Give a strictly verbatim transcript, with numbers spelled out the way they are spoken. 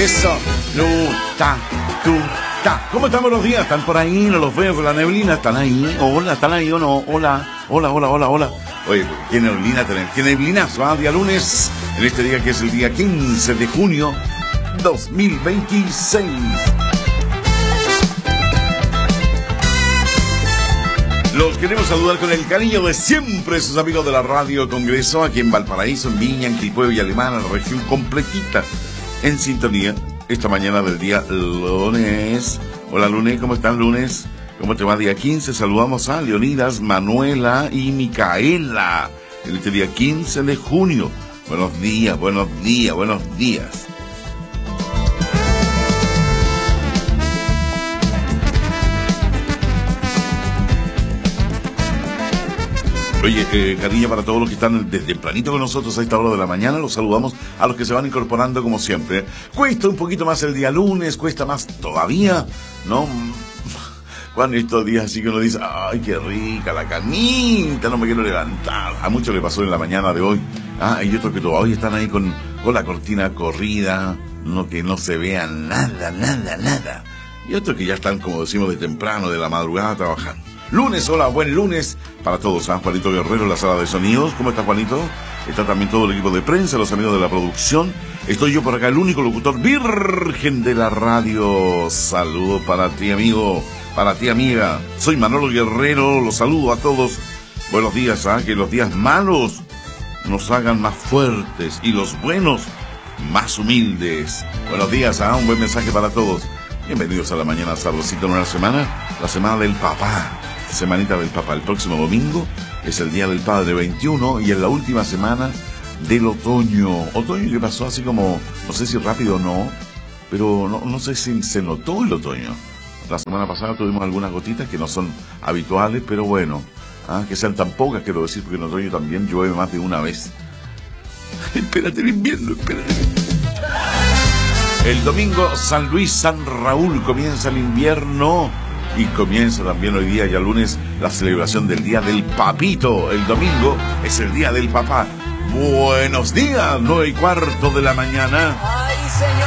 Eso. Luta, tu, ta. ¿Cómo están? Buenos días. ¿Están por ahí? No los veo con la neblina. ¿Están ahí? Hola, ¿están ahí o no? Hola, hola, hola, hola, hola. Oye, ¿qué neblina tenemos? ¿Qué neblinazo? ¿Ah? Día lunes, en este día que es el día quince de junio dos mil veintiséis. Los queremos saludar con el cariño de siempre, sus amigos de la Radio Congreso, aquí en Valparaíso, en Viña, en Quilpué, Villa Alemana, la región completita, en sintonía, esta mañana del día lunes. Hola, lunes, ¿cómo están, lunes? ¿Cómo te va? Día quince, saludamos a Leonidas, Manuela y Micaela, en este día quince de junio. Buenos días, buenos días, buenos días. Oye, eh, cariño para todos los que están desde tempranito con nosotros a esta hora de la mañana. Los saludamos a los que se van incorporando como siempre. Cuesta un poquito más el día lunes, cuesta más todavía, ¿no? Cuando estos días así que uno dice, ay, qué rica la canita, no me quiero levantar. A muchos le pasó en la mañana de hoy. Ah, y otros que todavía están ahí con, con la cortina corrida, no que no se vea nada, nada, nada. Y otros que ya están, como decimos, de temprano, de la madrugada trabajando. Lunes, hola, buen lunes para todos. San Juanito Guerrero en la sala de sonidos. ¿Cómo está, Juanito? Está también todo el equipo de prensa, los amigos de la producción. Estoy yo por acá, el único locutor virgen de la radio. Saludo para ti, amigo, para ti, amiga. Soy Manolo Guerrero, los saludo a todos. Buenos días, ¿ah? Que los días malos nos hagan más fuertes y los buenos más humildes. Buenos días, ¿ah? Un buen mensaje para todos. Bienvenidos a la mañana sabrosita, nueva semana, la semana del papá. Semanita del papá. El próximo domingo es el Día del Padre veintiuno y es la última semana del otoño. Otoño que pasó así como, no sé si rápido o no, pero no, no sé si se notó el otoño. La semana pasada tuvimos algunas gotitas que no son habituales, pero bueno, ¿ah? Que sean tan pocas, quiero decir, porque en otoño también llueve más de una vez. Espérate el invierno, espérate. El domingo, San Luis, San Raúl, comienza el invierno. Y comienza también hoy día, ya lunes, la celebración del Día del Papito. El domingo es el Día del Papá. Buenos días, nueve y cuarto de la mañana. Ay, señor.